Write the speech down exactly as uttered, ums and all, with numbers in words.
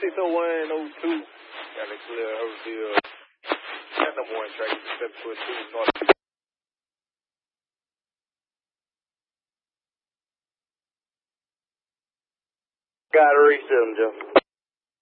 six oh one oh two. Got to clear Hurtsville. That number one track is seven foot two north. Got to reach them, Joe.